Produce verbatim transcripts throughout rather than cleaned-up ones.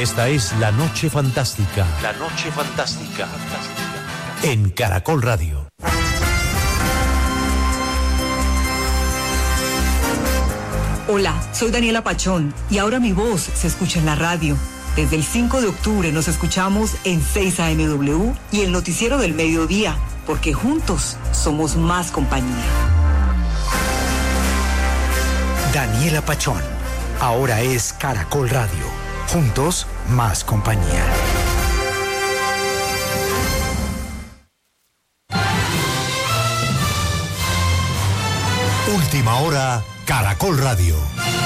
Esta es La Noche Fantástica. La Noche Fantástica. En Caracol Radio. Hola, soy Daniela Pachón y ahora mi voz se escucha en la radio. Desde el cinco de octubre nos escuchamos en seis A M W y el noticiero del mediodía, porque juntos somos más compañía. Daniela Pachón, ahora es Caracol Radio. Juntos, más compañía. Última hora, Caracol Radio.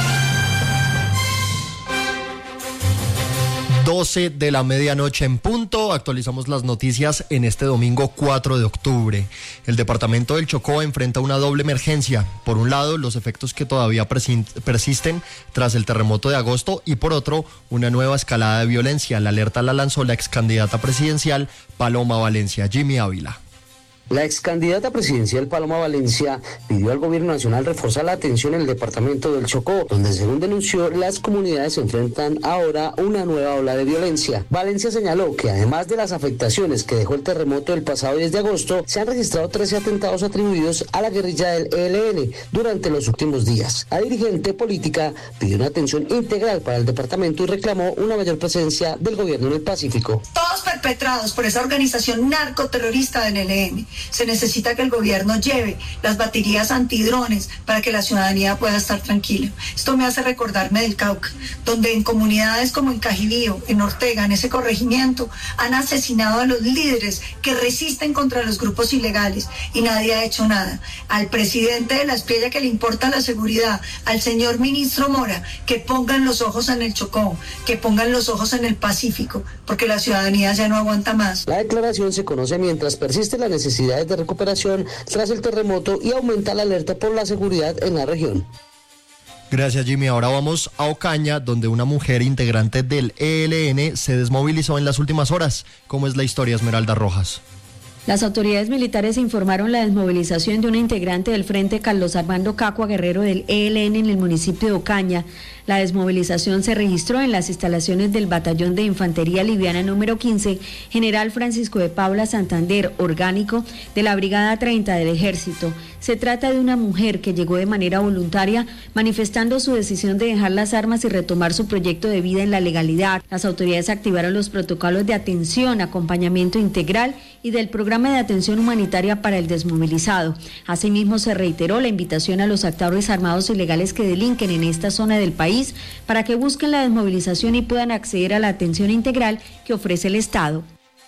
doce de la medianoche en punto, actualizamos las noticias en este domingo cuatro de octubre. El departamento del Chocó enfrenta una doble emergencia. Por un lado, los efectos que todavía persisten tras el terremoto de agosto y por otro, una nueva escalada de violencia. La alerta la lanzó la ex candidata presidencial Paloma Valencia. Jimmy Ávila. La ex candidata presidencial Paloma Valencia pidió al gobierno nacional reforzar la atención en el departamento del Chocó, donde según denunció, las comunidades enfrentan ahora una nueva ola de violencia. Valencia señaló que además de las afectaciones que dejó el terremoto del pasado diez de agosto, se han registrado trece atentados atribuidos a la guerrilla del E L N durante los últimos días. La dirigente política pidió una atención integral para el departamento y reclamó una mayor presencia del gobierno en el Pacífico. Todos perpetrados por esa organización narcoterrorista del E L N. Se necesita que el gobierno lleve las baterías antidrones para que la ciudadanía pueda estar tranquila. Esto me hace recordarme del Cauca, donde en comunidades como en Cajibío, en Ortega, en ese corregimiento, han asesinado a los líderes que resisten contra los grupos ilegales y nadie ha hecho nada. Al presidente de la Espriella, que le importa la seguridad, al señor ministro Mora, que pongan los ojos en el Chocó, que pongan los ojos en el Pacífico, porque la ciudadanía ya no aguanta más. La declaración se conoce mientras persiste la necesidad de recuperación tras el terremoto y aumenta la alerta por la seguridad en la región. Gracias, Jimmy. Ahora vamos a Ocaña, donde una mujer integrante del E L N se desmovilizó en las últimas horas. ¿Cómo es la historia, Esmeralda Rojas? Las autoridades militares informaron la desmovilización de una integrante del Frente Carlos Armando Cacua Guerrero del E L N en el municipio de Ocaña. La desmovilización se registró en las instalaciones del Batallón de Infantería Liviana número quince, General Francisco de Paula Santander, orgánico de la Brigada treinta del Ejército. Se trata de una mujer que llegó de manera voluntaria, manifestando su decisión de dejar las armas y retomar su proyecto de vida en la legalidad. Las autoridades activaron los protocolos de atención, acompañamiento integral y del programa de atención humanitaria para el desmovilizado. Asimismo, se reiteró la invitación a los actores armados ilegales que delinquen en esta zona del país para que busquen la desmovilización y puedan acceder a la atención integral que ofrece el Estado.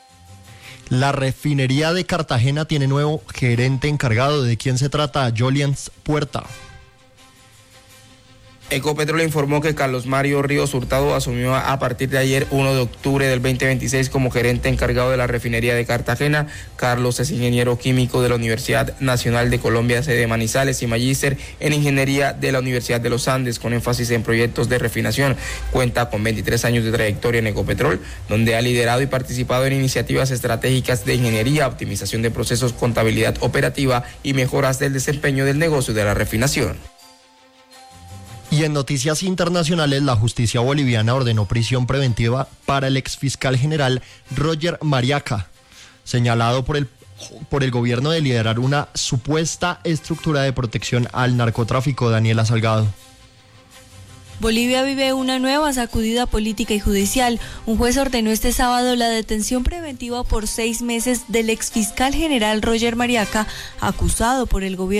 La refinería de Cartagena tiene nuevo gerente encargado. ¿De quién se trata? Jolian Puerta. Ecopetrol informó que Carlos Mario Ríos Hurtado asumió a partir de ayer, primero de octubre del veinte veintiséis, como gerente encargado de la refinería de Cartagena. Carlos es ingeniero químico de la Universidad Nacional de Colombia, sede Manizales, y magíster en ingeniería de la Universidad de los Andes, con énfasis en proyectos de refinación. Cuenta con veintitrés años de trayectoria en Ecopetrol, donde ha liderado y participado en iniciativas estratégicas de ingeniería, optimización de procesos, contabilidad operativa y mejoras del desempeño del negocio de la refinación. Y en noticias internacionales, la justicia boliviana ordenó prisión preventiva para el exfiscal general Roger Mariaca, señalado por el, por el gobierno de liderar una supuesta estructura de protección al narcotráfico. Daniela Salgado. Bolivia vive una nueva sacudida política y judicial. Un juez ordenó este sábado la detención preventiva por seis meses del exfiscal general Roger Mariaca, acusado por el gobierno